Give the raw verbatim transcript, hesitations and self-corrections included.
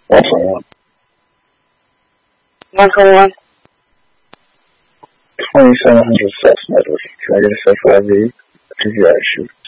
One for one. One for one. twenty-seven hundred centimeters. Can I get a set for I V? T V action.